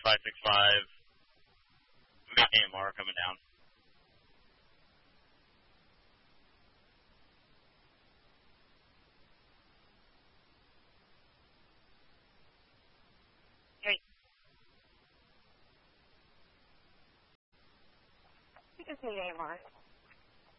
565, mid AMR coming down. Hey. You can say AMR.